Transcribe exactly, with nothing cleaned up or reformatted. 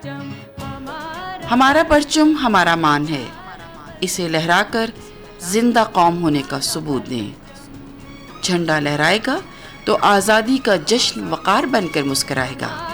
हमारा परचम हमारा मान है, इसे लहराकर जिंदा कौम होने का सबूत दें। झंडा लहराएगा तो आज़ादी का जश्न वक़ार बनकर मुस्कराएगा।